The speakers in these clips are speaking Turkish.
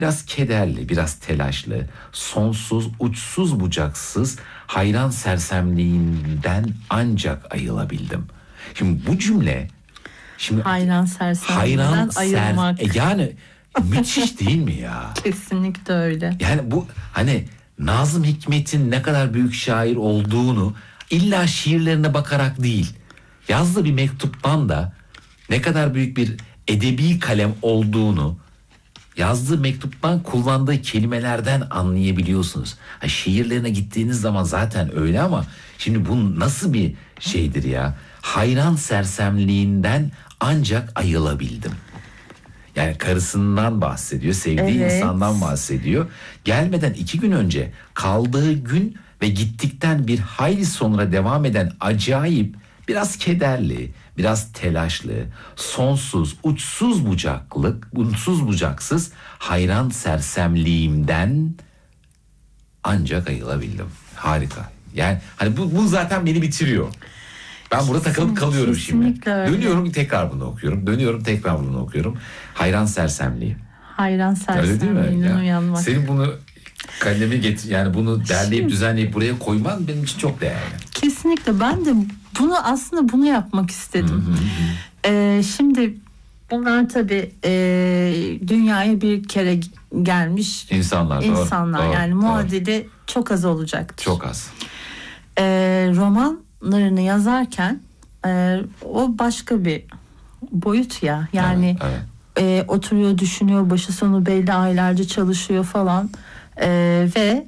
biraz kederli, biraz telaşlı, sonsuz, uçsuz bucaksız hayran sersemliğinden ancak ayılabildim. Şimdi bu cümle, şimdi Hayran sersemliğinden ayılmak. Yani müthiş değil mi ya? Kesinlikle öyle. Yani bu hani Nazım Hikmet'in ne kadar büyük şair olduğunu illa şiirlerine bakarak değil, yazdığı bir mektuptan da ne kadar büyük bir edebi kalem olduğunu yazdığı mektuptan kullandığı kelimelerden anlayabiliyorsunuz. Ha, şiirlerine gittiğiniz zaman zaten öyle ama şimdi bu nasıl bir şeydir ya? Hayran sersemliğinden ancak ayılabildim. Yani karısından bahsediyor, sevdiği Evet. insandan bahsediyor. Gelmeden 2 gün önce kaldığı gün ve gittikten bir hayli sonra devam eden acayip, biraz kederli, biraz telaşlı, sonsuz, uçsuz bucaksız hayran sersemliğimden ancak ayılabildim. Harika. Yani hani bu zaten beni bitiriyor. Ben burada takılıp kalıyorum şimdi. Kesinlikle öyle. Dönüyorum tekrar bunu okuyorum. Dönüyorum tekrar bunu okuyorum. Hayran sersemliği. Hayran Öyle değil mi? sersemliğinden uyanmak. Senin bunu kaleme getir, yani bunu derleyip düzenleyip buraya koyman benim için çok değerli. Kesinlikle, ben de bunu yapmak istedim. Şimdi bunlar tabii dünyaya bir kere gelmiş İnsanlar. Doğru, yani doğru. muadili çok az olacaktır. Çok az. Romanlarını yazarken o başka bir boyut ya. Yani Evet. oturuyor, düşünüyor, başı sonu belli, aylarca çalışıyor falan ve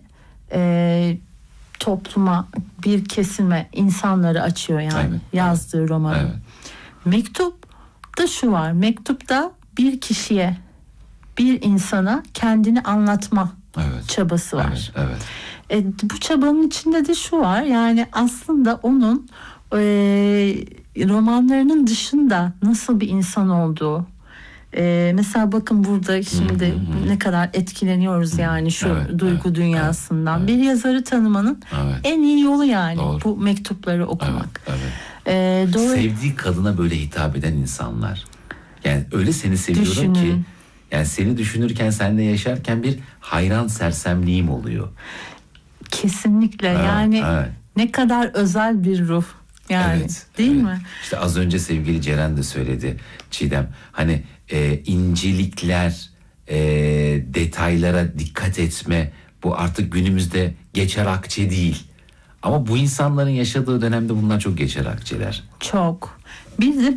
topluma, bir kesime, insanları açıyor yani Evet, yazdığı romanı. Evet. Mektupta şu var. Mektupta bir kişiye, bir insana kendini anlatma Evet. çabası var. Evet. Bu çabanın içinde de şu var. Yani aslında onun romanlarının dışında nasıl bir insan olduğu. Mesela bakın burada şimdi ne kadar etkileniyoruz yani şu duygu dünyasından. Evet. Bir yazarı tanımanın en iyi yolu yani bu mektupları okumak. Evet. Sevdiği kadına böyle hitap eden insanlar. Yani öyle seni seviyorum ki, yani seni düşünürken, seninle yaşarken bir hayran sersemliğim oluyor. Kesinlikle yani ne kadar özel bir ruh yani, değil mi? İşte az önce sevgili Ceren de söyledi, Çiğdem, hani incelikler, detaylara dikkat etme, bu artık günümüzde geçer akçe değil. Ama bu insanların yaşadığı dönemde bunlar çok geçer akçeler. Çok. Bir de